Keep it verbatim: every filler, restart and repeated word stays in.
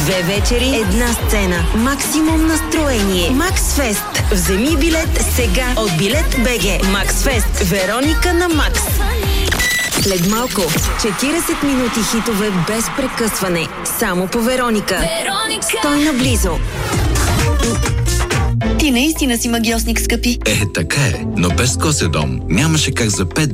Две вечери, една сцена. Максимум настроение. Макс Фест. Вземи билет сега от Билет БГ. Макс Фест. Вероника на Макс. След малко четирийсет минути хитове без прекъсване. Само по Вероника. Вероника. Стой наблизо. Ти наистина си магиосник, скъпи. Е, така е, но без Коседом нямаше как за пет